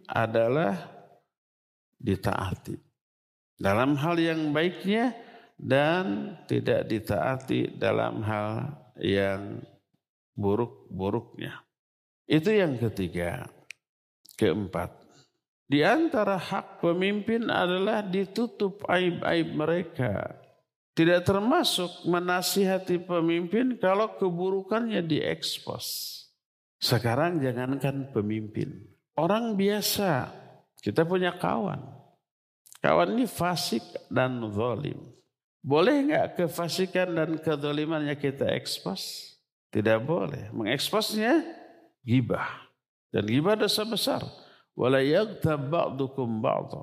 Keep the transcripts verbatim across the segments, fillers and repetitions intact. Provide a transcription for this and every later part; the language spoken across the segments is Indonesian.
adalah ditaati dalam hal yang baiknya dan tidak ditaati dalam hal yang buruk-buruknya. Itu yang ketiga. Keempat, di antara hak pemimpin adalah ditutup aib-aib mereka. Tidak termasuk menasihati pemimpin kalau keburukannya diekspos. Sekarang jangankan pemimpin, orang biasa, kita punya kawan. Kawan ini fasik dan zalim. Boleh enggak kefasikan dan kezalimannya kita ekspos? Tidak boleh. Mengeksposnya ghibah. Dan ghibah dosa besar. Wala yaghtab ba'dukum ba'dha.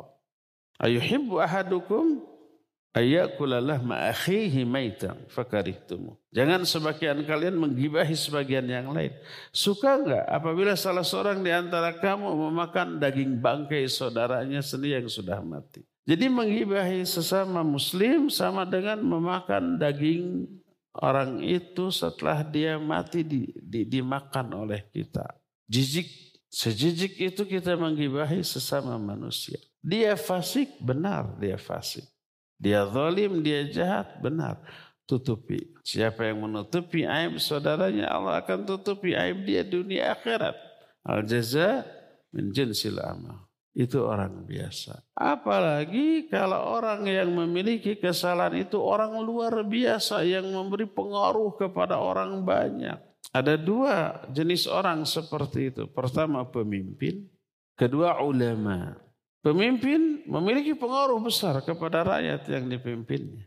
Ayuhibbu ahadukum ayyakula lahma akhihi maitan fakarihtumu. Jangan sebagian kalian menggibahi sebagian yang lain. Suka enggak apabila salah seorang di antara kamu memakan daging bangkai saudaranya sendiri yang sudah mati? Jadi menggibahi sesama muslim sama dengan memakan daging orang itu setelah dia mati di, di, dimakan oleh kita. Jijik, sejijik itu kita menggibahi sesama manusia. Dia fasik, benar dia fasik. Dia zalim, dia jahat, benar. Tutupi. Siapa yang menutupi aib saudaranya, Allah akan tutupi aib dia dunia akhirat. Al-jaza min jinsil amal. Itu orang biasa. Apalagi kalau orang yang memiliki kesalahan itu orang luar biasa yang memberi pengaruh kepada orang banyak. Ada dua jenis orang seperti itu. Pertama pemimpin, kedua ulama. Pemimpin memiliki pengaruh besar kepada rakyat yang dipimpinnya.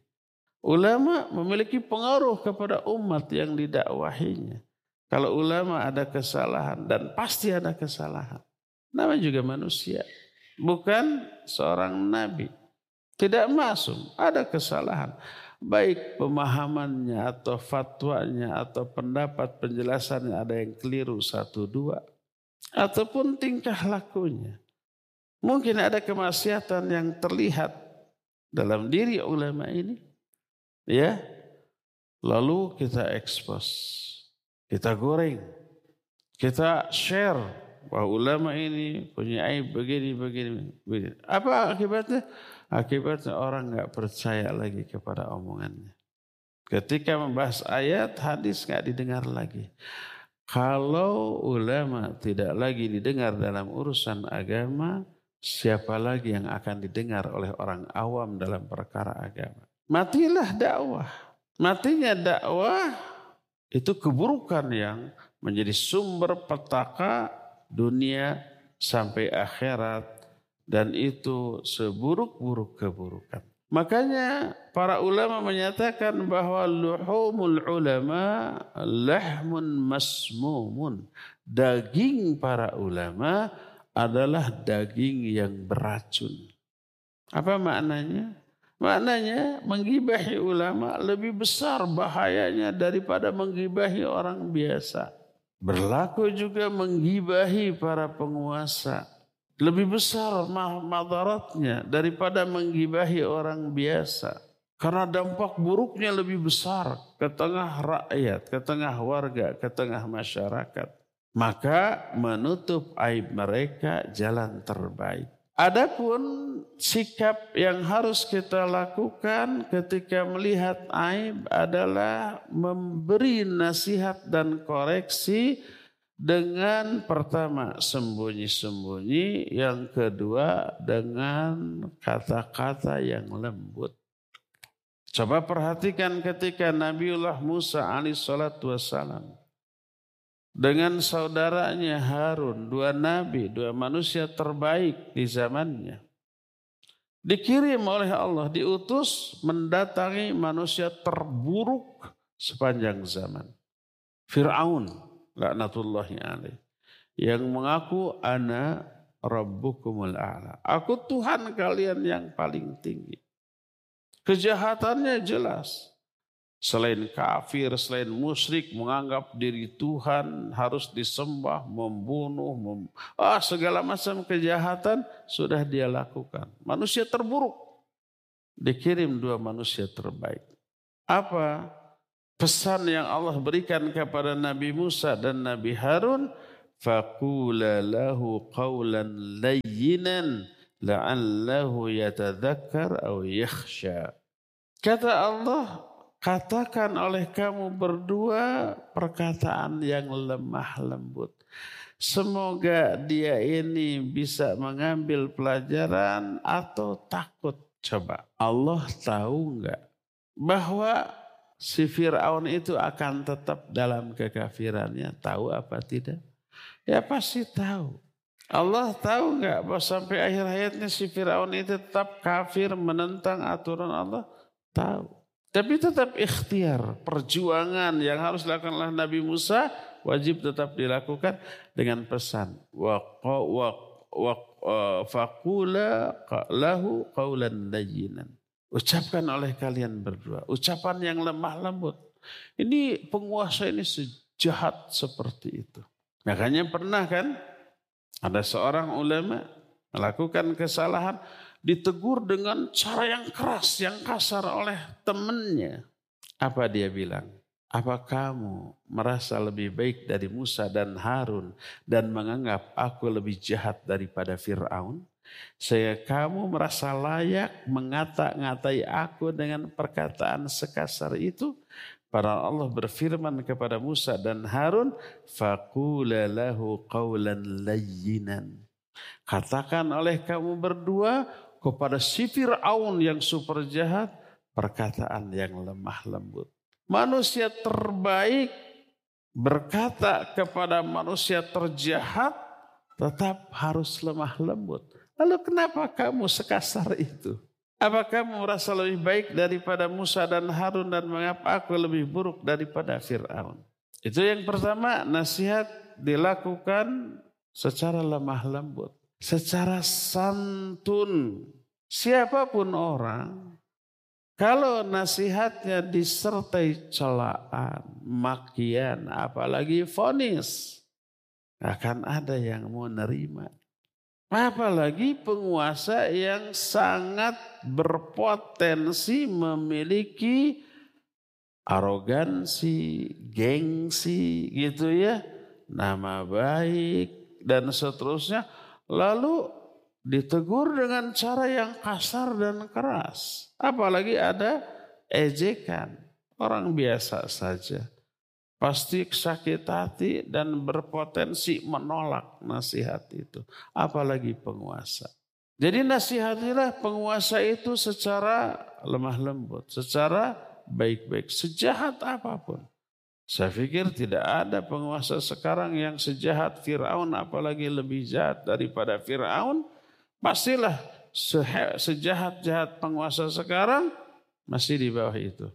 Ulama memiliki pengaruh kepada umat yang didakwahinya. Kalau ulama ada kesalahan dan pasti ada kesalahan. Namanya juga manusia. Bukan seorang nabi. Tidak masuk. Ada kesalahan. Baik pemahamannya atau fatwanya atau pendapat penjelasannya ada yang keliru satu dua. Ataupun tingkah lakunya. Mungkin ada kemaksiatan yang terlihat dalam diri ulama ini. Ya. Lalu kita ekspos. Kita goreng. Kita share. Bahwa ulama ini punya aib begini, begini, begini. Apa akibatnya? Akibatnya orang nggak percaya lagi kepada omongannya. Ketika membahas ayat, hadis nggak didengar lagi. Kalau ulama tidak lagi didengar dalam urusan agama, siapa lagi yang akan didengar oleh orang awam dalam perkara agama? Matilah dakwah. Matinya dakwah itu keburukan yang menjadi sumber petaka dunia sampai akhirat dan itu seburuk-buruk keburukan. Makanya para ulama menyatakan bahwa luhumul ulama lahmun masmumun. Daging para ulama adalah daging yang beracun. Apa maknanya? Maknanya menggibahi ulama lebih besar bahayanya daripada menggibahi orang biasa. Berlaku juga menggibahi para penguasa. Lebih besar madaratnya daripada menggibahi orang biasa. Karena dampak buruknya lebih besar ke tengah rakyat, ke tengah warga, ke tengah masyarakat. Maka menutup aib mereka jalan terbaik. Adapun sikap yang harus kita lakukan ketika melihat aib adalah memberi nasihat dan koreksi dengan pertama sembunyi-sembunyi, yang kedua dengan kata-kata yang lembut. Coba perhatikan ketika Nabiullah Musa alaihissalatu wassalam dengan saudaranya Harun, dua nabi, dua manusia terbaik di zamannya. Dikirim oleh Allah, diutus mendatangi manusia terburuk sepanjang zaman. Fir'aun, laknatullahi alaih, yang mengaku ana rabbukumul a'la. Aku Tuhan kalian yang paling tinggi. Kejahatannya jelas. Selain kafir, selain musyrik, menganggap diri Tuhan, harus disembah, membunuh, mem... ah, segala macam kejahatan sudah dia lakukan. Manusia terburuk. Dikirim dua manusia terbaik. Apa pesan yang Allah berikan kepada Nabi Musa dan Nabi Harun? faqula lahu qawlan layyinan la'allahu yatadzakkar aw yakhsha. Kata Allah, katakan oleh kamu berdua perkataan yang lemah lembut. Semoga dia ini bisa mengambil pelajaran atau takut. Coba, Allah tahu enggak bahwa si Fir'aun itu akan tetap dalam kekafirannya? Tahu apa tidak? Ya pasti tahu. Allah tahu enggak bahwa sampai akhir hayatnya si Fir'aun itu tetap kafir menentang aturan Allah? Tahu. Tapi tetap ikhtiar, perjuangan yang harus dilakukan oleh Nabi Musa wajib tetap dilakukan dengan pesan wa wa wa faqula lahu qawlan layyinan. Ucapkan oleh kalian berdua ucapan yang lemah lembut. Ini penguasa ini sejahat seperti itu. Makanya pernah kan ada seorang ulama melakukan kesalahan, ditegur dengan cara yang keras, yang kasar oleh temannya. Apa dia bilang? Apa kamu merasa lebih baik dari Musa dan Harun dan menganggap aku lebih jahat daripada Fir'aun? Saya kamu merasa layak mengata-ngatai aku dengan perkataan sekasar itu? Para Allah berfirman kepada Musa dan Harun, faqula lahu qawlan layyinan. Katakan oleh kamu berdua kepada si Fir'aun yang super jahat perkataan yang lemah lembut. Manusia terbaik berkata kepada manusia terjahat tetap harus lemah lembut. Lalu kenapa kamu sekasar itu? Apa kamu merasa lebih baik daripada Musa dan Harun dan mengapa aku lebih buruk daripada Fir'aun? Itu yang pertama, nasihat dilakukan secara lemah lembut, secara santun. Siapapun orang, kalau nasihatnya disertai celaan, makian, apalagi vonis, akan ada yang mau nerima. Apalagi penguasa yang sangat berpotensi memiliki arogansi, gengsi gitu ya, nama baik dan seterusnya. Lalu ditegur dengan cara yang kasar dan keras. Apalagi ada ejekan. Orang biasa saja pasti sakit hati dan berpotensi menolak nasihat itu. Apalagi penguasa. Jadi nasihatilah penguasa itu secara lemah lembut, secara baik-baik, sejahat apapun. Saya pikir tidak ada penguasa sekarang yang sejahat Fir'aun, apalagi lebih jahat daripada Fir'aun. Pastilah sejahat-jahat penguasa sekarang masih di bawah itu.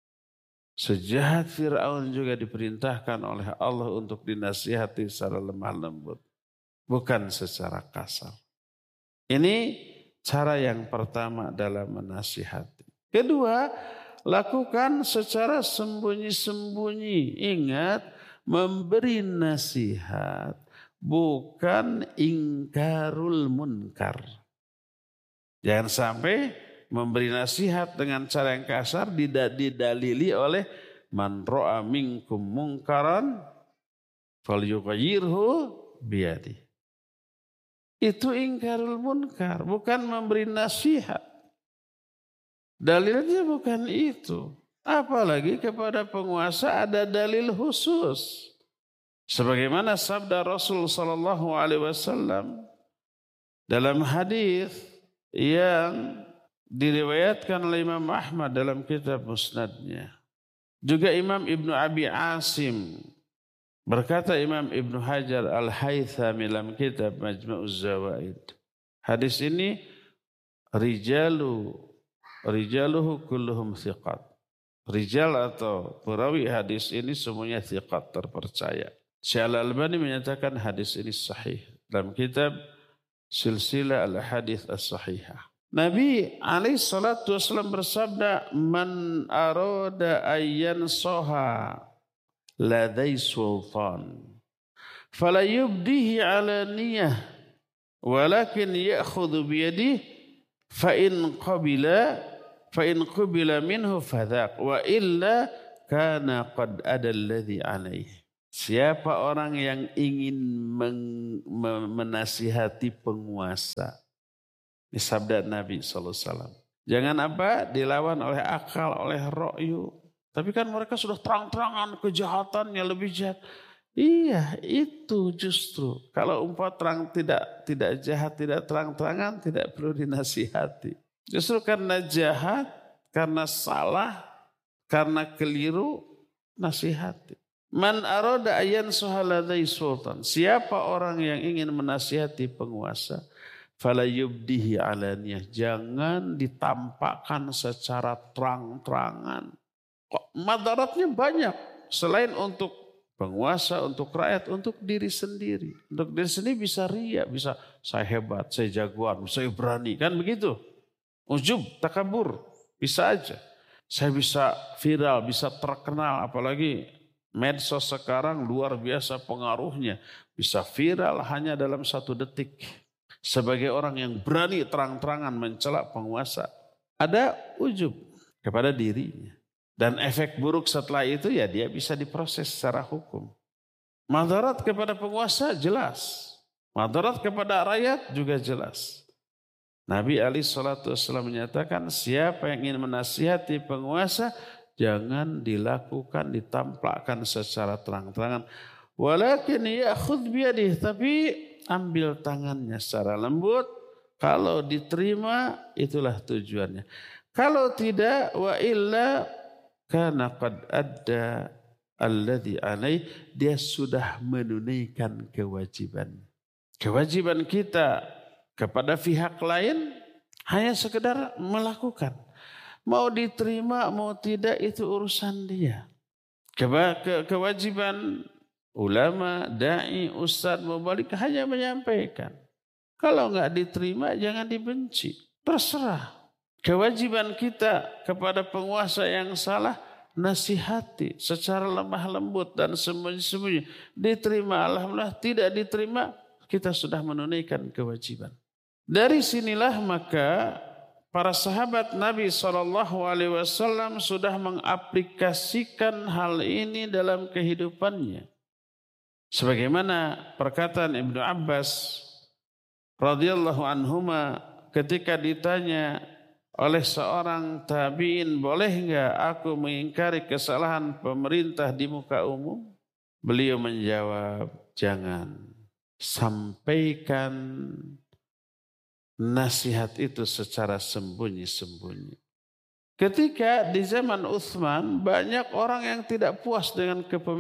Sejahat Fir'aun juga diperintahkan oleh Allah untuk dinasihati secara lemah lembut, bukan secara kasar. Ini cara yang pertama dalam menasihati. Kedua, lakukan secara sembunyi-sembunyi. Ingat, memberi nasihat bukan ingkarul munkar. Jangan sampai memberi nasihat dengan cara yang kasar didalili oleh man ra'a minkum munkaran falyughayyirhu biyadi. Itu ingkarul munkar, bukan memberi nasihat. Dalilnya bukan itu. Apalagi kepada penguasa ada dalil khusus. Sebagaimana sabda Rasul sallallahu alaihi wasallam dalam hadis yang diriwayatkan oleh Imam Ahmad dalam kitab Musnadnya. Juga Imam Ibnu Abi Asim. Berkata Imam Ibnu Hajar Al-Haythami dalam kitab Majma'uz Zawaid. Hadis ini rijalu rijaluhu kulluhum thiqat. Rijal atau perawi hadis ini semuanya thiqat, terpercaya. Syekh Al-Albani menyatakan hadis ini sahih dalam kitab Silsilah Al-Hadits As-Sahihah. Nabi alaihi salatu wasallam bersabda, man arada ayyan soha ladai sultan fala yubdihi alaniyah walakin ya'khudhu biyadihi fa in qabila fa in qabila minhu fadhaq wa illa kana qad ada alladhi alaihi. Siapa orang yang ingin meng, menasihati penguasa. Ini sabda Nabi shallallahu alaihi wasallam. Jangan apa? Dilawan oleh akal, oleh ra'yu. Tapi kan mereka sudah terang-terangan kejahatannya lebih jahat. Iya, itu justru. Kalau umpah terang tidak tidak jahat, tidak terang-terangan, tidak perlu dinasihati. Justru karena jahat, karena salah, karena keliru, nasihati. Man arada ayan suhaladai sultan. Siapa orang yang ingin menasihati penguasa, fala yubdihi alaniyah. Jangan ditampakkan secara terang-terangan. Kok madaratnya banyak selain untuk penguasa, untuk rakyat, untuk diri sendiri. Untuk diri sendiri bisa ria, bisa saya hebat, saya jagoan, saya berani. Kan begitu. Ujub, takabur, bisa aja. Saya bisa viral, bisa terkenal. Apalagi medsos sekarang luar biasa pengaruhnya. Bisa viral hanya dalam satu detik. Sebagai orang yang berani terang-terangan mencela penguasa. Ada ujub kepada dirinya. Dan efek buruk setelah itu ya dia bisa diproses secara hukum. Madarat kepada penguasa jelas. Madarat kepada rakyat juga jelas. Nabi alaihi salatu wasallam menyatakan siapa yang ingin menasihati penguasa jangan dilakukan, ditampakkan secara terang-terangan. Walakin ya'khudh biyadihi, tapi ambil tangannya secara lembut. Kalau diterima itulah tujuannya. Kalau tidak wa illa karena qad adda alladhi alaih, dia sudah menunaikan kewajiban. Kewajiban kita kepada pihak lain hanya sekedar melakukan. Mau diterima mau tidak itu urusan dia. Kewajiban ulama, dai, ustadz, mubalik hanya menyampaikan. Kalau enggak diterima jangan dibenci. Terserah. Kewajiban kita kepada penguasa yang salah, nasihati secara lemah lembut dan sembunyi-sembunyi. Diterima, alhamdulillah. Tidak diterima, kita sudah menunaikan kewajiban. Dari sinilah maka para sahabat Nabi shallallahu alaihi wasallam sudah mengaplikasikan hal ini dalam kehidupannya. Sebagaimana perkataan Ibnu Abbas radhiyallahu anhuma ketika ditanya oleh seorang tabi'in, boleh enggak aku mengingkari kesalahan pemerintah di muka umum? Beliau menjawab, jangan. Sampaikan nasihat itu secara sembunyi-sembunyi. Ketika di zaman Utsman, banyak orang yang tidak puas dengan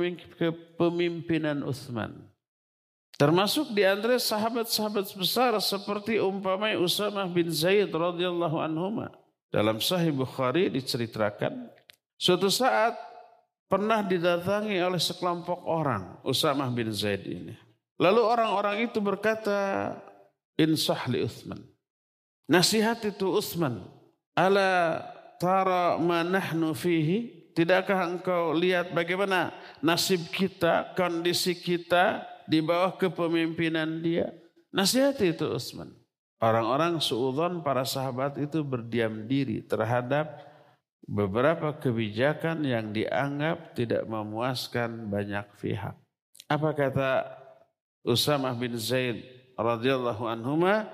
kepemimpinan Utsman. Termasuk di antara sahabat-sahabat besar seperti umpamanya Usamah bin Zaid radhiyallahu anhuma. Dalam Sahih Bukhari diceritakan suatu saat pernah didatangi oleh sekelompok orang Usamah bin Zaid ini. Lalu orang-orang itu berkata, insah li Utsman. Nasihat itu Utsman. Ala tara ma nahnu fihi. Tidakkah engkau lihat bagaimana nasib kita, kondisi kita di bawah kepemimpinan dia? Nasihat itu Utsman. Orang-orang suudzon para sahabat itu berdiam diri terhadap beberapa kebijakan yang dianggap tidak memuaskan banyak pihak. Apa kata Usamah bin Zaid radhiyallahu anhuma?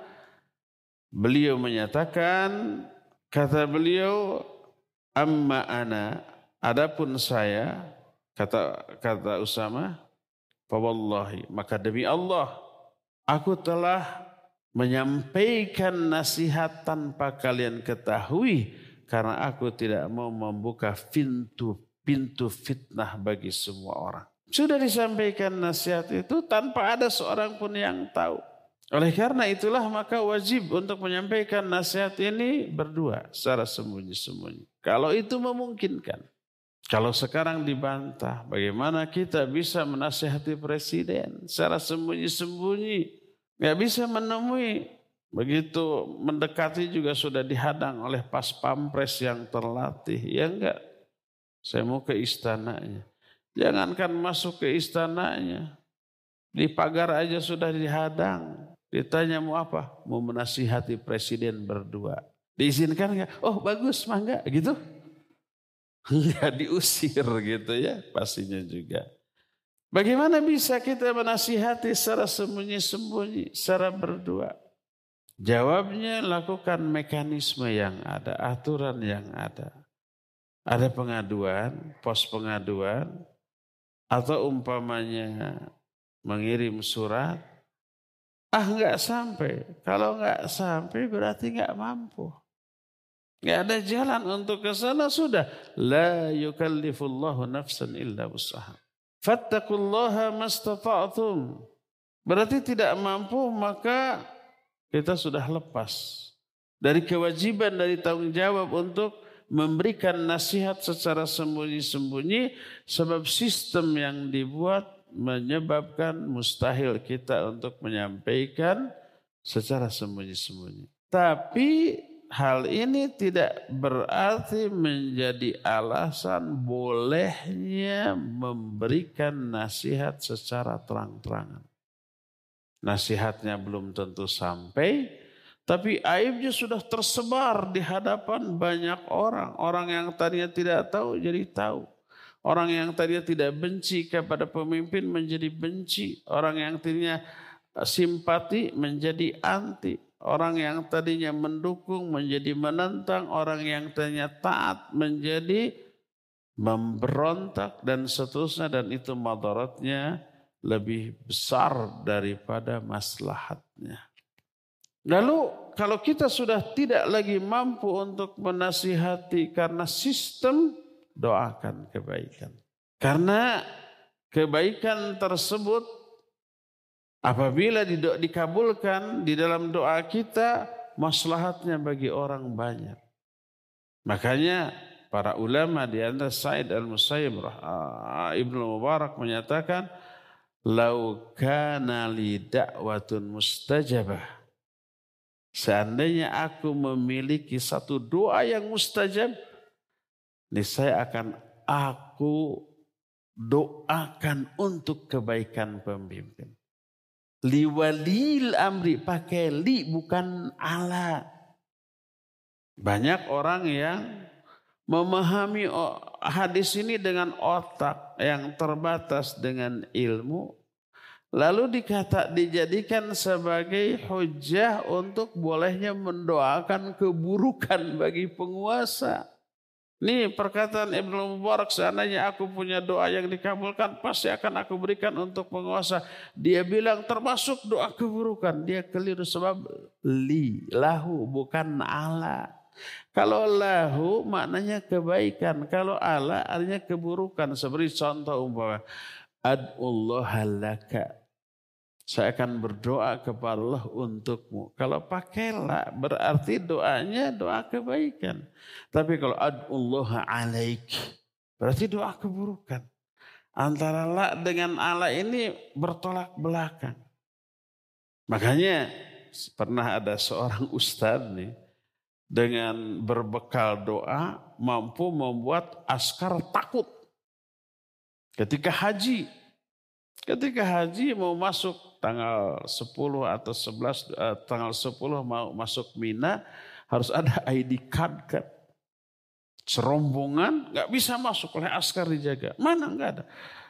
Beliau menyatakan, kata beliau, amma ana, adapun saya, kata kata Usamah, fawallahi, maka demi Allah, aku telah menyampaikan nasihat tanpa kalian ketahui, karena aku tidak mau membuka pintu pintu fitnah bagi semua orang. Sudah disampaikan nasihat itu tanpa ada seorang pun yang tahu. Oleh karena itulah maka wajib untuk menyampaikan nasihat ini berdua secara sembunyi-sembunyi. Kalau itu memungkinkan. Kalau sekarang dibantah, bagaimana kita bisa menasihati presiden secara sembunyi-sembunyi? Nggak bisa menemui. Begitu mendekati juga sudah dihadang oleh pas pampres yang terlatih. Ya enggak? Saya mau ke istananya. Jangankan masuk ke istananya. Di pagar aja sudah dihadang. Ditanya mau apa? Mau menasihati presiden berdua. Diizinkan enggak? Oh bagus, mangga gitu. Enggak, diusir gitu ya pastinya juga. Bagaimana bisa kita menasihati secara sembunyi-sembunyi, secara berdua? Jawabnya, lakukan mekanisme yang ada, aturan yang ada. Ada pengaduan, pos pengaduan, atau umpamanya mengirim surat. Ah, enggak sampai. Kalau enggak sampai berarti enggak mampu. Enggak ada jalan untuk ke sana, sudah. La yukallifullahu nafsan illa wus'aha. Fattaqullaha mastata'tum. Berarti tidak mampu, maka kita sudah lepas dari kewajiban, dari tanggung jawab untuk memberikan nasihat secara sembunyi-sembunyi, sebab sistem yang dibuat menyebabkan mustahil kita untuk menyampaikan secara sembunyi-sembunyi. Tapi hal ini tidak berarti menjadi alasan bolehnya memberikan nasihat secara terang-terangan. Nasihatnya belum tentu sampai, tapi aibnya sudah tersebar di hadapan banyak orang. Orang yang tadinya tidak tahu jadi tahu. Orang yang tadinya tidak benci kepada pemimpin menjadi benci. Orang yang tadinya simpati menjadi anti. Orang yang tadinya mendukung menjadi menentang. Orang yang tadinya taat menjadi memberontak dan seterusnya. Dan itu madaratnya lebih besar daripada maslahatnya. Lalu kalau kita sudah tidak lagi mampu untuk menasihati karena sistem, doakan kebaikan. Karena kebaikan tersebut apabila dikabulkan di dalam doa kita, maslahatnya bagi orang banyak. Makanya para ulama di antara Sa'id al-Musayyib Ibnu Mubarak menyatakan, "Lau kana li da'watun mustajabah." Seandainya aku memiliki satu doa yang mustajab, niscaya akan aku doakan untuk kebaikan pemimpin. Li walil amri, pakai li bukan ala. Banyak orang yang memahami hadis ini dengan otak yang terbatas dengan ilmu, lalu dikata dijadikan sebagai hujjah untuk bolehnya mendoakan keburukan bagi penguasa. Ini perkataan Ibnu Mubarak, seandainya aku punya doa yang dikabulkan, pasti akan aku berikan untuk penguasa. Dia bilang termasuk doa keburukan. Dia keliru sebab li, lahu, bukan ala. Kalau lahu maknanya kebaikan. Kalau ala artinya keburukan. Seperti contoh umpama, ad'ullaha laka. Saya akan berdoa kepada Allah untukmu. Kalau pakai la berarti doanya doa kebaikan. Tapi kalau ad'ullaha alaik berarti doa keburukan. Antara la dengan ala ini bertolak belakang. Makanya pernah ada seorang ustadz nih, dengan berbekal doa mampu membuat askar takut. Ketika haji, ketika haji mau masuk tanggal sepuluh atau sebelas, eh, tanggal sepuluh mau masuk Mina, harus ada I D card kan. Serombongan nggak bisa masuk oleh askar dijaga. Mana nggak ada.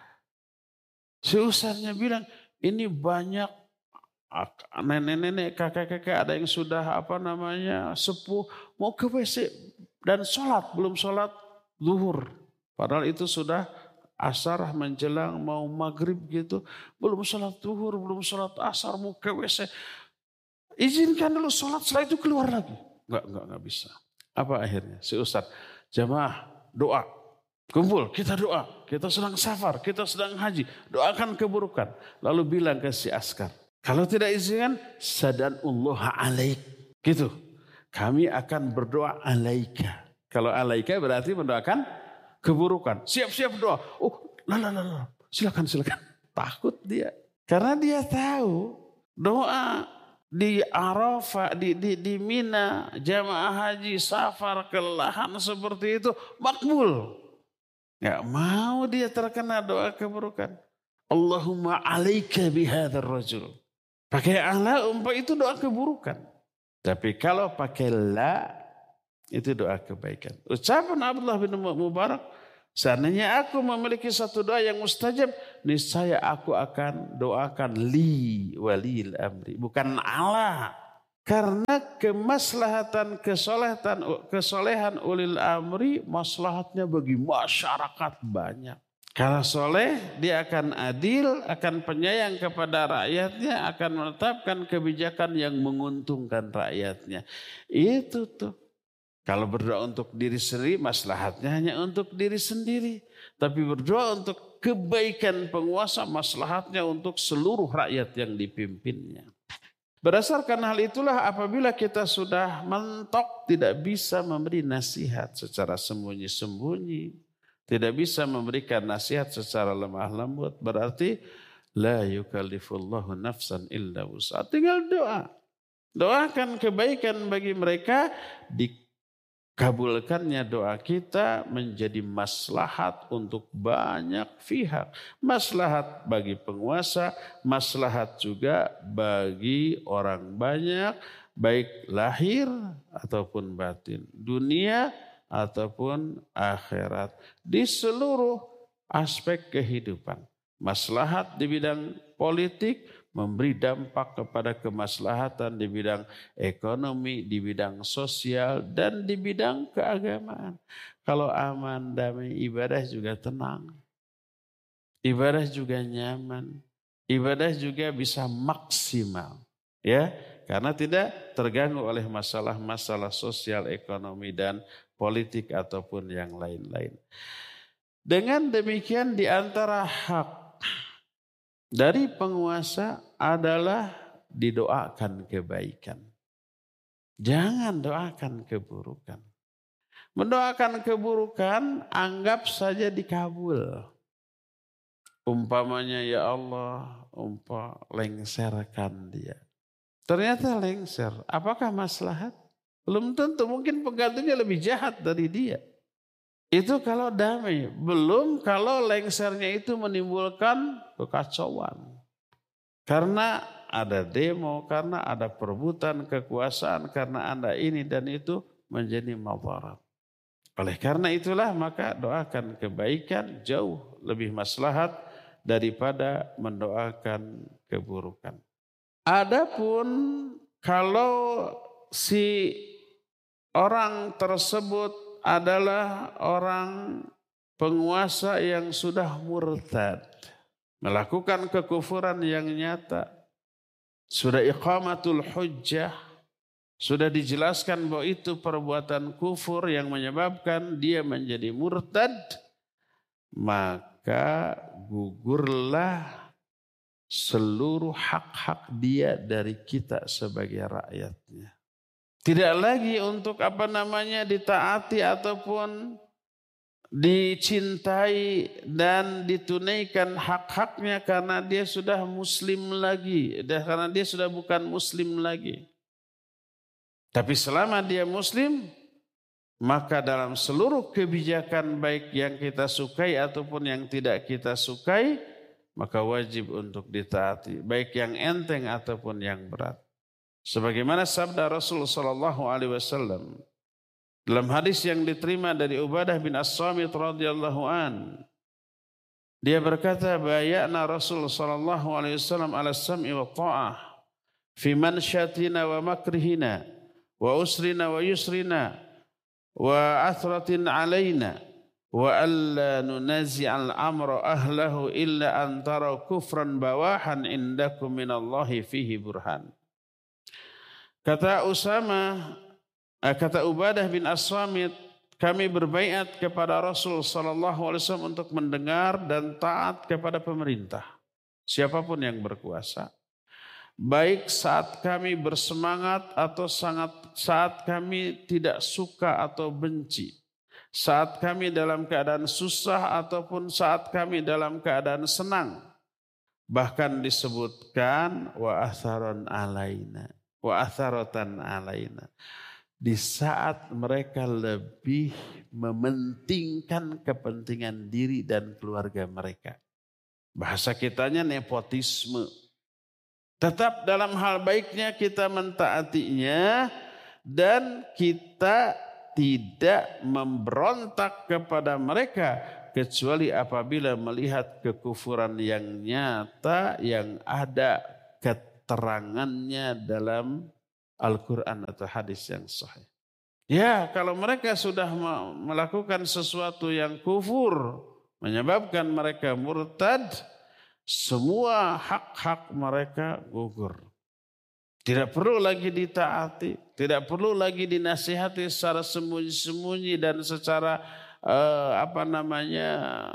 Si ustaznya bilang, ini banyak nenek-nenek, kakek-kakek, ada yang sudah apa namanya sepuh, mau ke W C dan sholat, belum sholat zuhur. Padahal itu sudah asar menjelang mau maghrib gitu, belum sholat zuhur, belum sholat asar, mau ke W C. Izinkan dulu sholat, setelah itu keluar lagi. Enggak, enggak, enggak bisa. Apa akhirnya? Si ustaz, jamaah doa, kumpul, kita doa, kita sedang safar, kita sedang haji, doakan keburukan. Lalu bilang ke si askar, kalau tidak izinkan, sadanullah alaik. Gitu. Kami akan berdoa alaika. Kalau alaika berarti mendoakan keburukan. Siap-siap doa. Oh, lah, lah, lah. Silakan, silakan. Takut dia. Karena dia tahu doa di Arafah, di, di, di Mina, jamaah haji, safar, kelelahan seperti itu, makbul. Gak mau dia terkena doa keburukan. Allahumma alaika bihadzal rajul. Pakai ala umpah itu doa keburukan. Tapi kalau pakai la itu doa kebaikan. Ucapan Abdullah bin Mubarak, Seandainya aku memiliki satu doa yang mustajab, niscaya aku akan doakan li walil amri, bukan Allah. Karena kemaslahatan, kesolehatan, kesolehan ulil amri, maslahatnya bagi masyarakat banyak. Kalau soleh, dia akan adil, akan penyayang kepada rakyatnya, akan menetapkan kebijakan yang menguntungkan rakyatnya. Itu tuh. Kalau berdoa untuk diri sendiri, maslahatnya hanya untuk diri sendiri. Tapi berdoa untuk kebaikan penguasa, maslahatnya untuk seluruh rakyat yang dipimpinnya. Berdasarkan hal itulah apabila kita sudah mentok, tidak bisa memberi nasihat secara sembunyi-sembunyi, tidak bisa memberikan nasihat secara lemah lembut, berarti la yukallifullahu nafsan illa wus'aha. Tinggal doa. Doakan kebaikan bagi mereka, dikabulkannya doa kita menjadi maslahat untuk banyak pihak. Maslahat bagi penguasa, maslahat juga bagi orang banyak, baik lahir ataupun batin, dunia ataupun akhirat, di seluruh aspek kehidupan. Maslahat di bidang politik, memberi dampak kepada kemaslahatan di bidang ekonomi, di bidang sosial, dan di bidang keagamaan. Kalau aman, damai, ibadah juga tenang. Ibadah juga nyaman. Ibadah juga bisa maksimal. Ya, karena tidak terganggu oleh masalah-masalah sosial, ekonomi, dan politik ataupun yang lain-lain. Dengan demikian di antara hak dari penguasa adalah didoakan kebaikan. Jangan doakan keburukan. Mendoakan keburukan anggap saja dikabul. Umpamanya ya Allah, umpah lengserkan dia. Ternyata lengser. Apakah maslahat? Belum tentu, mungkin penggantinya lebih jahat dari dia. Itu kalau damai. Belum kalau lengsernya itu menimbulkan kekacauan. Karena ada demo, karena ada perebutan kekuasaan, karena ada ini dan itu menjadi madarat. Oleh karena itulah maka doakan kebaikan jauh lebih maslahat daripada mendoakan keburukan. Adapun kalau si orang tersebut adalah orang penguasa yang sudah murtad, melakukan kekufuran yang nyata, sudah iqamatul hujjah, sudah dijelaskan bahwa itu perbuatan kufur yang menyebabkan dia menjadi murtad, maka gugurlah seluruh hak-hak dia dari kita sebagai rakyatnya. Tidak lagi untuk apa namanya ditaati ataupun dicintai dan ditunaikan hak-haknya karena dia sudah muslim lagi, karena dia sudah bukan muslim lagi. Tapi selama dia muslim, maka dalam seluruh kebijakan baik yang kita sukai ataupun yang tidak kita sukai, maka wajib untuk ditaati, baik yang enteng ataupun yang berat. Sebagaimana sabda Rasul sallallahu alaihi wasallam dalam hadis yang diterima dari Ubadah bin As-Samit radhiyallahu an, dia berkata, bayana Rasul sallallahu alaihi wasallam ala sam'i wa ta'ah fi manshatina wa makrihina wa usrina wa yusrina wa athratin alaina wa alla nunazi'al amra ahlahu illa an tara kufran bawahan indakum minallahi fihi burhan. Kata Usama, kata Ubadah bin As-Samit, kami berbaiat kepada Rasul sallallahu alaihi wasallam untuk mendengar dan taat kepada pemerintah, siapapun yang berkuasa. Baik saat kami bersemangat atau sangat saat kami tidak suka atau benci. Saat kami dalam keadaan susah ataupun saat kami dalam keadaan senang. Bahkan disebutkan wa atharon alaina. Wa atharatan alaina. Di saat mereka lebih mementingkan kepentingan diri dan keluarga mereka. Bahasa kitanya nepotisme. Tetap dalam hal baiknya kita mentaatinya dan kita tidak memberontak kepada mereka kecuali apabila melihat kekufuran yang nyata yang ada keterangannya dalam Al-Quran atau hadis yang sahih. Ya, kalau mereka sudah melakukan sesuatu yang kufur, menyebabkan mereka murtad, semua hak-hak mereka gugur. Tidak perlu lagi ditaati, tidak perlu lagi dinasihati secara sembunyi-sembunyi dan secara uh, apa namanya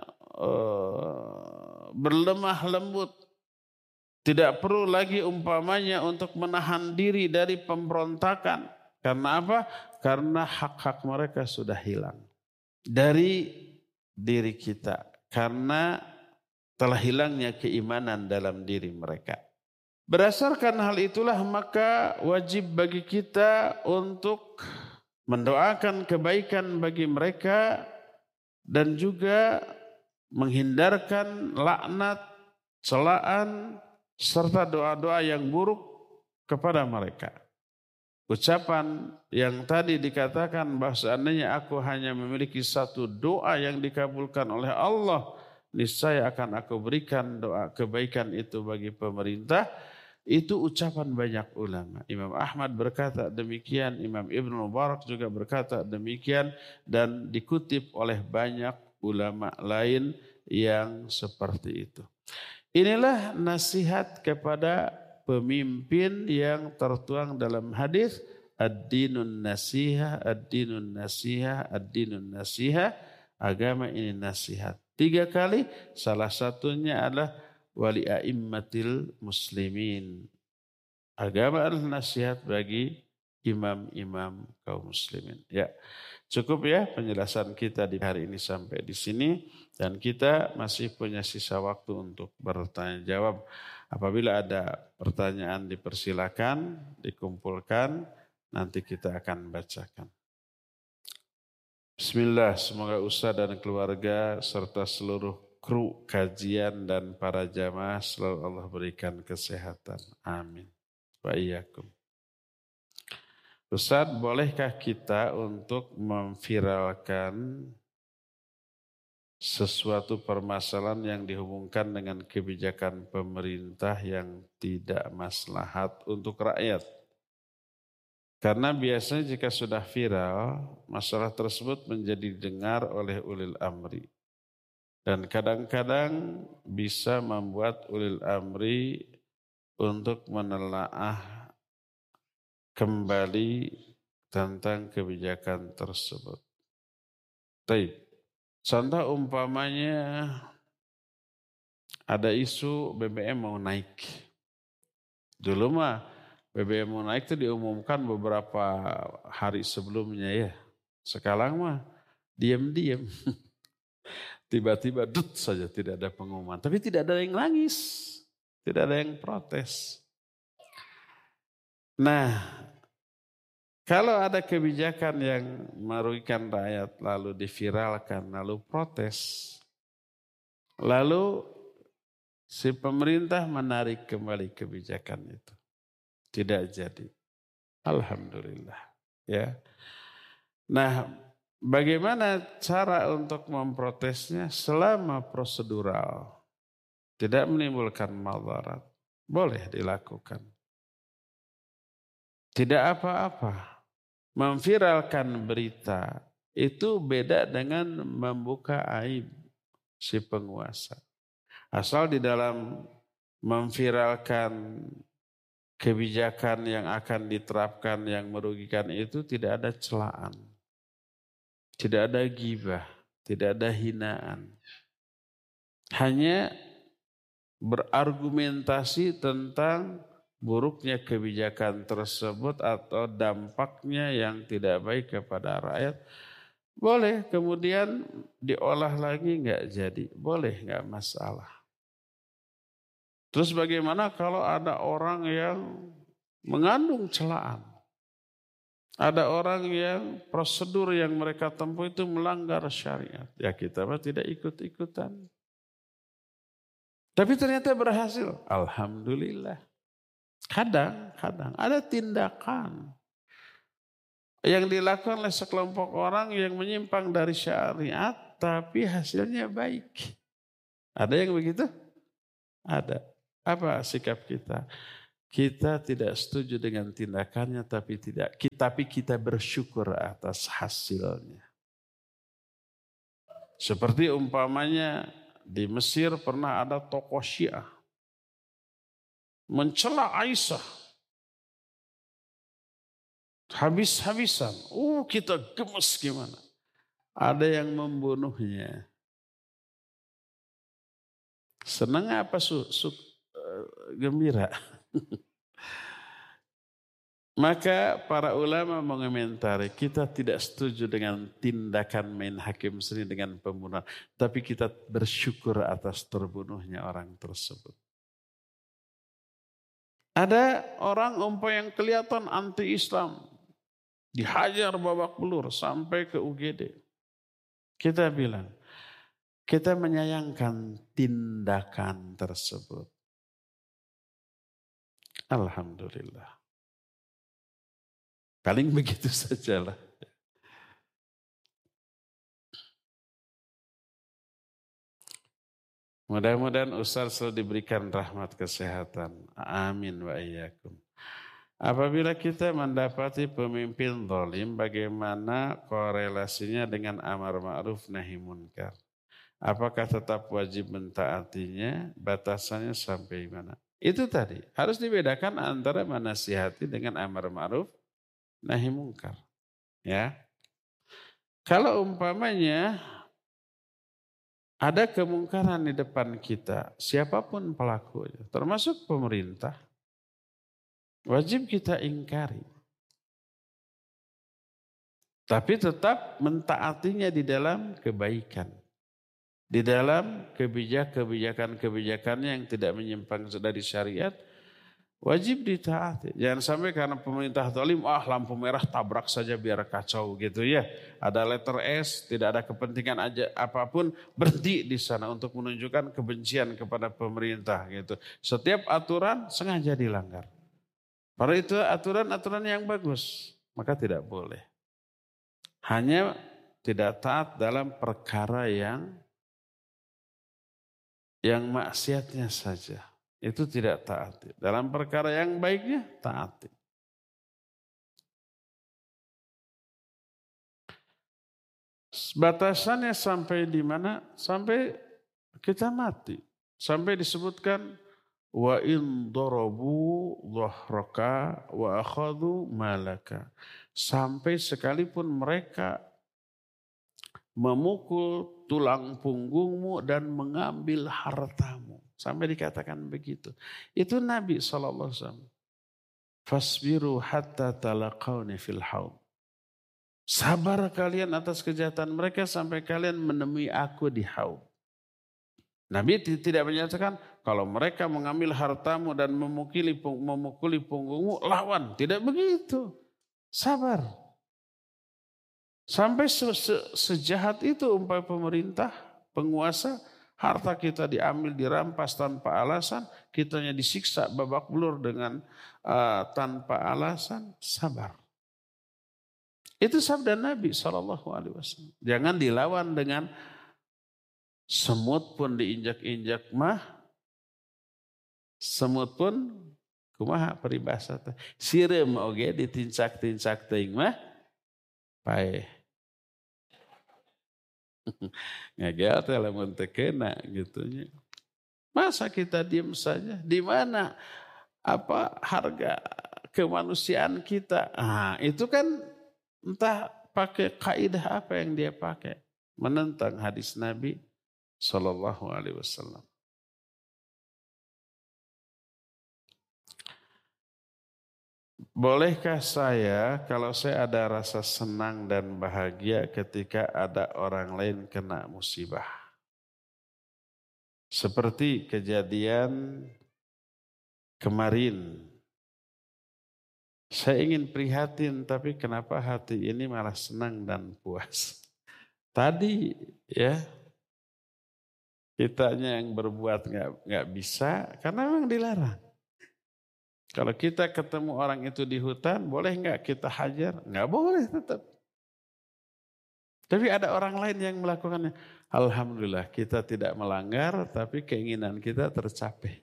uh, berlemah lembut. Tidak perlu lagi umpamanya untuk menahan diri dari pemberontakan. Karena apa? Karena hak-hak mereka sudah hilang dari diri kita. Karena telah hilangnya keimanan dalam diri mereka. Berdasarkan hal itulah maka wajib bagi kita untuk mendoakan kebaikan bagi mereka dan juga menghindarkan laknat, celaan, serta doa-doa yang buruk kepada mereka. Ucapan yang tadi dikatakan bahwa seandainya aku hanya memiliki satu doa yang dikabulkan oleh Allah, niscaya akan aku berikan doa kebaikan itu bagi pemerintah. Itu ucapan banyak ulama. Imam Ahmad berkata demikian, Imam Ibn Mubarak juga berkata demikian, dan dikutip oleh banyak ulama lain yang seperti itu. Inilah nasihat kepada pemimpin yang tertuang dalam hadis ad-dinun nasiha, ad-dinun nasiha, ad-dinun nasiha. Agama ini nasihat. Tiga kali, salah satunya adalah wali a'immatil muslimin. Agama adalah nasihat bagi imam-imam kaum muslimin. Ya, cukup ya penjelasan kita di hari ini sampai di sini. Dan kita masih punya sisa waktu untuk bertanya jawab. Apabila ada pertanyaan dipersilakan, dikumpulkan, nanti kita akan bacakan. Bismillah, semoga Ustaz dan keluarga serta seluruh kru kajian dan para jamaah selalu Allah berikan kesehatan. Amin. Wa iyyakum. Ustaz, bolehkah kita untuk memviralkan sesuatu permasalahan yang dihubungkan dengan kebijakan pemerintah yang tidak maslahat untuk rakyat? Karena biasanya jika sudah viral, masalah tersebut menjadi didengar oleh ulil amri. Dan kadang-kadang bisa membuat ulil amri untuk menelaah kembali tentang kebijakan tersebut. Baik. Contoh umpamanya ada isu B B M mau naik. Dulu mah B B M mau naik itu diumumkan beberapa hari sebelumnya ya. Sekarang mah diam-diam. Tiba-tiba dut saja tidak ada pengumuman. Tapi tidak ada yang nangis. Tidak ada yang protes. Nah, kalau ada kebijakan yang merugikan rakyat lalu diviralkan, lalu protes, lalu si pemerintah menarik kembali kebijakan itu. Tidak jadi. Alhamdulillah. Ya. Nah, bagaimana cara untuk memprotesnya selama prosedural, tidak menimbulkan madarat, boleh dilakukan. Tidak apa-apa. Memviralkan berita itu beda dengan membuka aib si penguasa. Asal di dalam memviralkan kebijakan yang akan diterapkan yang merugikan itu tidak ada celaan. Tidak ada ghibah, tidak ada hinaan. Hanya berargumentasi tentang buruknya kebijakan tersebut atau dampaknya yang tidak baik kepada rakyat. Boleh kemudian diolah lagi enggak jadi. Boleh, enggak masalah. Terus bagaimana kalau ada orang yang mengandung celaan? Ada orang yang prosedur yang mereka tempuh itu melanggar syariat. Ya kita mah tidak ikut-ikutan. Tapi ternyata berhasil. Alhamdulillah. Kadang-kadang ada tindakan yang dilakukan oleh sekelompok orang yang menyimpang dari syariat tapi hasilnya baik. Ada yang begitu? Ada. Apa sikap kita? Kita tidak setuju dengan tindakannya, tapi tidak, tapi kita bersyukur atas hasilnya. Seperti umpamanya di Mesir pernah ada tokoh Syiah mencela Aisyah habis-habisan. Oh, kita gemes gimana? Ada yang membunuhnya. Senang apa su, su, uh, gembira? Maka para ulama mengomentari, kita tidak setuju dengan tindakan main hakim sendiri dengan pembunuhan, tapi kita bersyukur atas terbunuhnya orang tersebut. Ada orang umpah yang kelihatan anti-Islam, dihajar babak belur sampai ke U G D. Kita bilang, kita menyayangkan tindakan tersebut. Alhamdulillah. Paling begitu sajalah. Mudah-mudahan Ustaz selalu diberikan rahmat kesehatan. Amin wa iyyakum. Apabila kita mendapati pemimpin zalim, bagaimana korelasinya dengan amar ma'ruf nahi munkar? Apakah tetap wajib mentaatinya? Batasannya sampai mana? Itu tadi, harus dibedakan antara menasihati dengan amar ma'ruf nahi munkar. Ya. Kalau umpamanya ada kemungkaran di depan kita, siapapun pelakunya, termasuk pemerintah, wajib kita ingkari. Tapi tetap mentaatinya di dalam kebaikan. Di dalam kebijakan-kebijakan-kebijakannya yang tidak menyimpang dari syariat, wajib ditaati. Jangan sampai karena pemerintah zalim, ah lampu merah tabrak saja biar kacau gitu ya. Ada letter S, tidak ada kepentingan aja apapun, berhenti di sana untuk menunjukkan kebencian kepada pemerintah gitu. Setiap aturan sengaja dilanggar. Padahal itu aturan-aturan yang bagus, maka tidak boleh. Hanya tidak taat dalam perkara yang yang maksiatnya saja. Itu tidak taati. Dalam perkara yang baiknya taati. Batasannya sampai di mana? Sampai kita mati. Sampai disebutkan wa in darabu dhahraka wa akhadhu malaka. Sampai sekalipun mereka memukul tulang punggungmu dan mengambil hartamu. Sampai dikatakan begitu. Itu Nabi shallallahu alaihi wasallam. Fasbiru hatta talaqawni fil haud. Sabar kalian atas kejahatan mereka sampai kalian menemui aku di haud. Nabi tidak menyatakan kalau mereka mengambil hartamu dan memukuli, memukuli punggungmu, lawan. Tidak begitu. Sabar. Sampai se -se sejahat itu umpama pemerintah, penguasa, harta kita diambil, dirampas tanpa alasan, kitanya disiksa babak belur dengan uh, tanpa alasan, sabar. Itu sabda Nabi shallallahu alaihi wasallam. Jangan dilawan dengan semut pun diinjak-injak mah, semut pun kumaha peribahasa teh, sireum oge ditincak-tincak teuing mah paeh. Ngagel teh lamun teu kena gitunya. Masa kita diam saja? Di mana apa harga kemanusiaan kita? Ah, itu kan entah pakai kaidah apa yang dia pakai, menentang hadis Nabi sallallahu alaihi wasallam. Bolehkah saya kalau saya ada rasa senang dan bahagia ketika ada orang lain kena musibah? Seperti kejadian kemarin. Saya ingin prihatin tapi kenapa hati ini malah senang dan puas. Tadi ya kitanya yang berbuat nggak nggak bisa karena memang dilarang. Kalau kita ketemu orang itu di hutan, boleh nggak kita hajar? Nggak boleh tetap. Tapi ada orang lain yang melakukannya. Alhamdulillah kita tidak melanggar, tapi keinginan kita tercapai.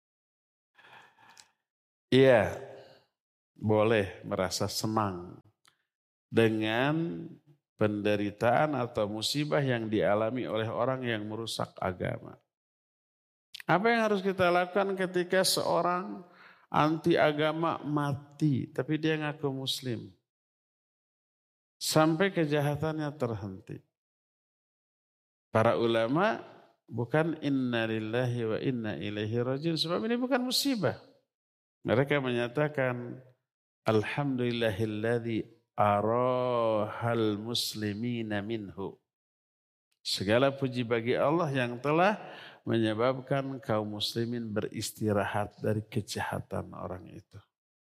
Iya, boleh merasa senang dengan penderitaan atau musibah yang dialami oleh orang yang merusak agama. Apa yang harus kita lakukan ketika seorang anti agama mati, tapi dia ngaku muslim? Sampai kejahatannya terhenti. Para ulama bukan inna lillahi wa inna ilaihi rajiun, sebab ini bukan musibah. Mereka menyatakan alhamdulillahilladzi arahal muslimina minhu. Segala puji bagi Allah yang telah menyebabkan kaum muslimin beristirahat dari kejahatan orang itu.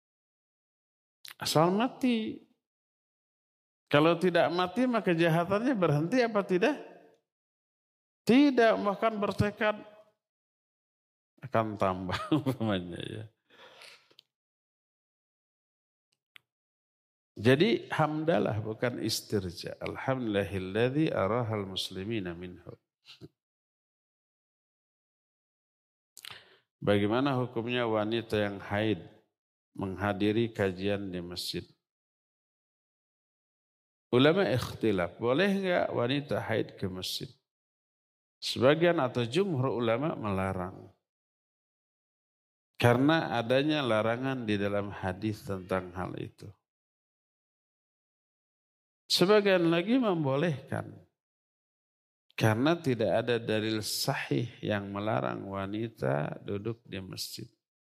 Asal mati. Kalau tidak mati maka kejahatannya berhenti apa tidak? Tidak, bahkan bertekad akan tambah umpamanya ya. Jadi hamdalah bukan istirja. Alhamdulillahilladzi arahal muslimina minhu. Bagaimana hukumnya wanita yang haid menghadiri kajian di masjid? Ulama ikhtilaf, boleh enggak wanita haid ke masjid? Sebagian atau jumhur ulama melarang. Karena adanya larangan di dalam hadis tentang hal itu. Sebagian lagi membolehkan. Karena tidak ada dalil sahih yang melarang wanita duduk di masjid.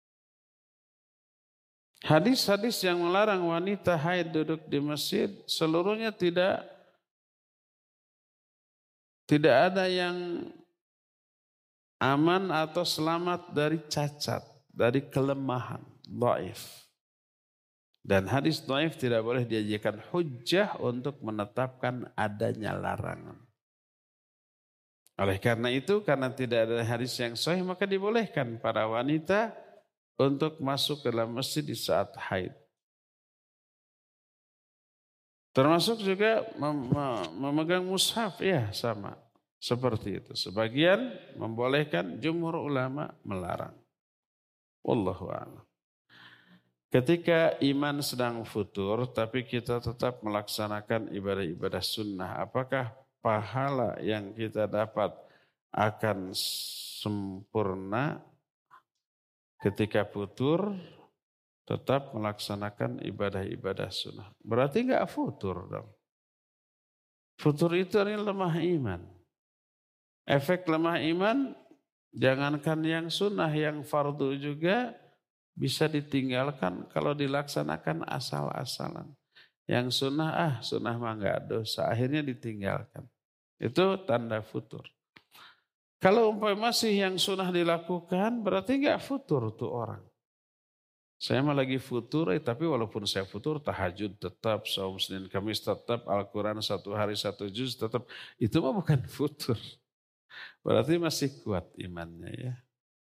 Hadis-hadis yang melarang wanita haid duduk di masjid seluruhnya tidak tidak ada yang aman atau selamat dari cacat, dari kelemahan, dhaif. Dan hadis dhaif tidak boleh dijadikan hujjah untuk menetapkan adanya larangan. Oleh karena itu, karena tidak ada hadis yang sahih, maka dibolehkan para wanita untuk masuk ke dalam masjid di saat haid. Termasuk juga mem memegang mushaf, ya sama. Seperti itu. Sebagian membolehkan, jumhur ulama melarang. Wallahu a'lam. Ketika iman sedang futur, tapi kita tetap melaksanakan ibadah-ibadah sunnah, apakah pahala yang kita dapat akan sempurna ketika futur? Tetap melaksanakan ibadah-ibadah sunnah. Berarti enggak futur dong. Futur itu adalah lemah iman. Efek lemah iman, jangankan yang sunnah, yang fardu juga bisa ditinggalkan kalau dilaksanakan asal-asalan. Yang sunnah, ah sunnah mah enggak dosa, akhirnya ditinggalkan. Itu tanda futur. Kalau umpamanya masih yang sunnah dilakukan, berarti enggak futur tuh orang. Saya mah lagi futur, eh, tapi walaupun saya futur, tahajud tetap, saum Senin Kamis tetap, Al-Quran satu hari satu juz tetap. Itu mah bukan futur. Berarti masih kuat imannya ya.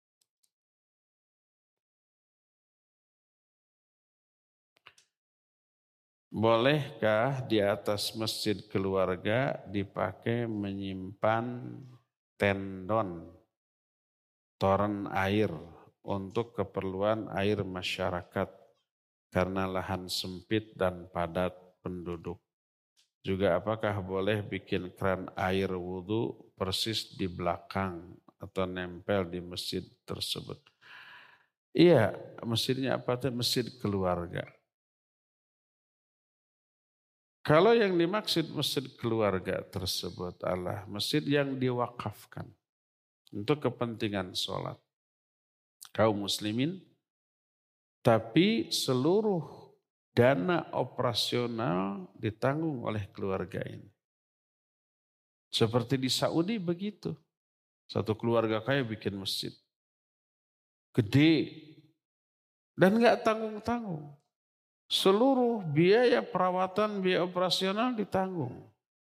Bolehkah di atas masjid keluarga dipakai menyimpan tendon, toren air, untuk keperluan air masyarakat karena lahan sempit dan padat penduduk. Juga apakah boleh bikin keran air wudhu persis di belakang atau nempel di masjid tersebut? Iya, masjidnya apa? Masjid keluarga. Kalau yang dimaksud masjid keluarga tersebut adalah masjid yang diwakafkan untuk kepentingan sholat kaum muslimin, tapi seluruh dana operasional ditanggung oleh keluarga ini. Seperti di Saudi begitu. Satu keluarga kaya bikin masjid. Gede. Dan enggak tanggung-tanggung. Seluruh biaya perawatan, biaya operasional ditanggung.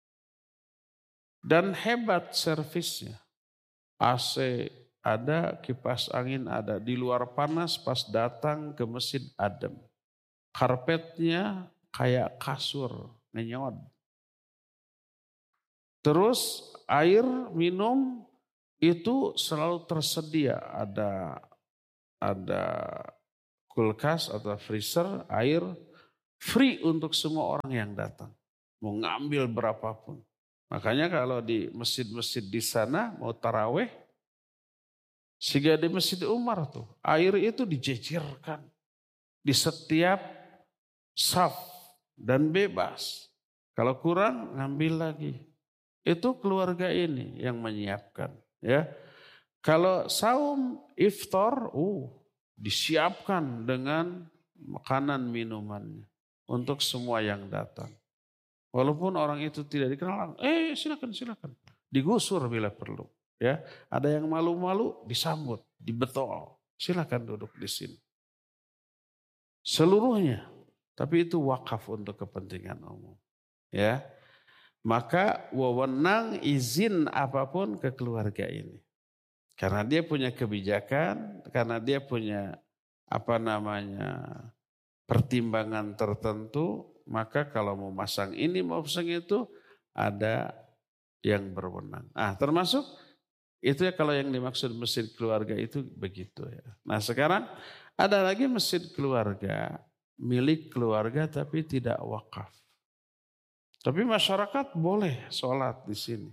Dan hebat servisnya. A C ada, kipas angin ada. Di luar panas, pas datang ke masjid adem. Karpetnya kayak kasur, ngenyot. Terus air minum itu selalu tersedia, ada ada kulkas atau freezer, air free untuk semua orang yang datang. Mau ngambil berapapun. Makanya kalau di masjid-masjid di sana mau taraweh, sehingga di Masjid Umar tuh, air itu dijejerkan di setiap saf dan bebas. Kalau kurang ngambil lagi. Itu keluarga ini yang menyiapkan, ya. Kalau saum iftar, uh, disiapkan dengan makanan minumannya untuk semua yang datang. Walaupun orang itu tidak dikenal, eh silakan silakan, digusur bila perlu, ya. Ada yang malu-malu disambut, dibetol, silakan duduk di sini. Seluruhnya, tapi itu wakaf untuk kepentingan umum, ya. Maka wewenang izin apapun ke keluarga ini. Karena dia punya kebijakan, karena dia punya apa namanya pertimbangan tertentu, maka kalau mau masang ini mau pasang itu ada yang berwenang. Ah, termasuk itu ya kalau yang dimaksud masjid keluarga itu begitu ya. Nah sekarang ada lagi masjid keluarga, milik keluarga tapi tidak wakaf. Tapi masyarakat boleh sholat di sini.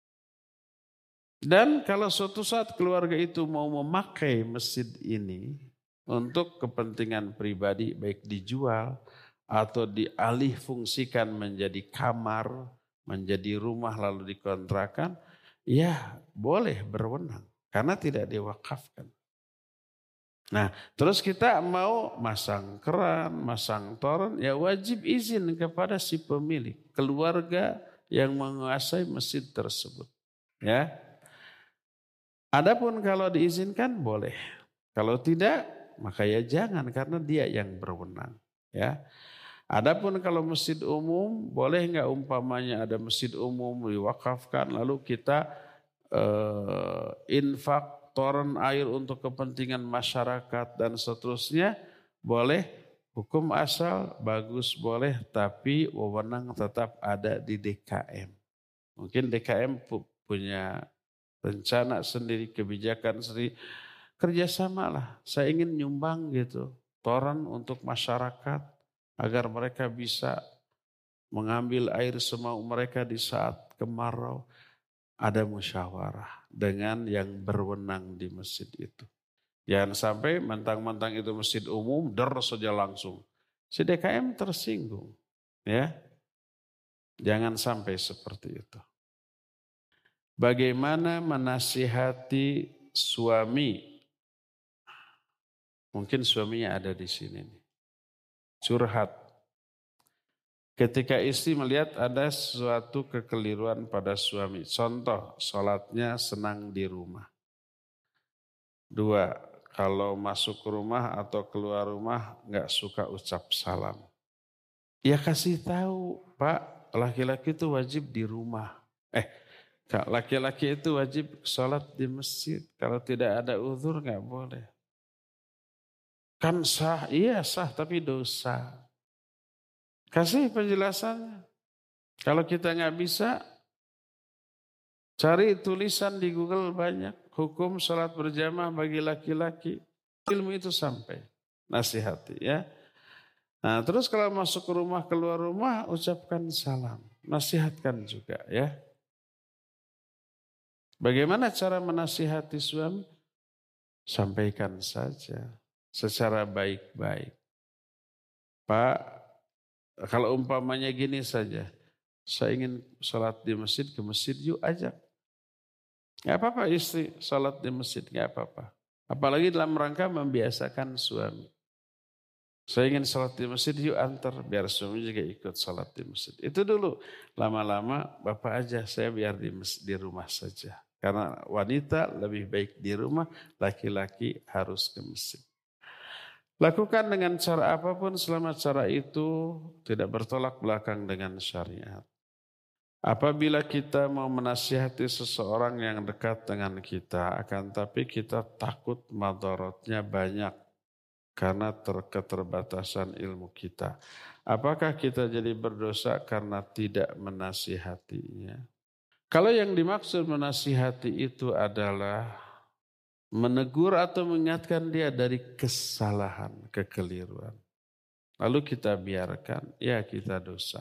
Dan kalau suatu saat keluarga itu mau memakai masjid ini untuk kepentingan pribadi, baik dijual atau dialih fungsikan menjadi kamar, menjadi rumah lalu dikontrakan, ya boleh berwenang karena tidak diwakafkan. Nah, terus kita mau masang keran, masang toren, ya wajib izin kepada si pemilik, keluarga yang menguasai masjid tersebut. Ya. Adapun kalau diizinkan boleh. Kalau tidak, maka ya jangan karena dia yang berwenang. Ya. Adapun kalau masjid umum, boleh nggak umpamanya ada masjid umum diwakafkan lalu kita uh, infak toren air untuk kepentingan masyarakat dan seterusnya, boleh. Hukum asal bagus boleh, tapi wewenang tetap ada di D K M. Mungkin D K M punya rencana sendiri, kebijakan sendiri, kerjasamalah. Saya ingin nyumbang gitu toren untuk masyarakat agar mereka bisa mengambil air semau mereka di saat kemarau. Ada musyawarah dengan yang berwenang di masjid itu. Jangan sampai mentang-mentang itu masjid umum, der saja langsung. Si D K M tersinggung. Ya, jangan sampai seperti itu. Bagaimana menasihati suami? Mungkin suaminya ada di sini. Curhat. Ketika istri melihat ada suatu kekeliruan pada suami. Contoh, sholatnya senang di rumah. Dua, kalau masuk rumah atau keluar rumah nggak suka ucap salam. Ya kasih tahu, Pak, laki-laki itu wajib di rumah. Eh, laki-laki itu wajib sholat di masjid. Kalau tidak ada uzur nggak boleh. Kan sah, iya sah tapi dosa. Kasih penjelasannya. Kalau kita nggak bisa, cari tulisan di Google banyak. Hukum sholat berjamaah bagi laki-laki. Ilmu itu sampai. Nasihati ya. Nah terus kalau masuk ke rumah, keluar rumah, ucapkan salam. Nasihatkan juga ya. Bagaimana cara menasihati suami? Sampaikan saja. Secara baik-baik. Pak, kalau umpamanya gini saja, saya ingin sholat di masjid, ke masjid yuk ajak. Gak apa-apa istri sholat di masjid, gak apa-apa. Apalagi dalam rangka membiasakan suami. Saya ingin sholat di masjid yuk antar, biar suami juga ikut sholat di masjid. Itu dulu, lama-lama bapak aja, saya biar di, di rumah saja. Karena wanita lebih baik di rumah, laki-laki harus ke masjid. Lakukan dengan cara apapun selama cara itu tidak bertolak belakang dengan syariat. Apabila kita mau menasihati seseorang yang dekat dengan kita, akan tapi kita takut madaratnya banyak karena keterbatasan ilmu kita. Apakah kita jadi berdosa karena tidak menasihatinya? Kalau yang dimaksud menasihati itu adalah menegur atau mengingatkan dia dari kesalahan, kekeliruan. Lalu kita biarkan, ya kita dosa.